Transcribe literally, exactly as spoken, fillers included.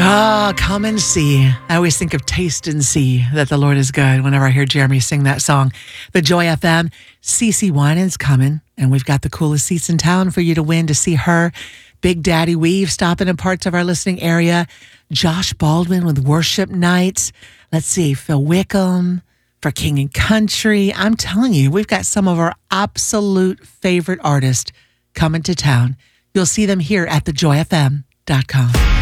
Ah, come and see. I always think of taste and see that the Lord is good whenever I hear Jeremy sing that song. The Joy F M, CeCe Winans coming, and we've got the coolest seats in town for you to win to see her. Big Daddy Weave stopping in parts of our listening area. Josh Baldwin with Worship Nights. Let's see, Phil Wickham for King and Country. I'm telling you, we've got some of our absolute favorite artists coming to town. You'll see them here at the joy f m dot com.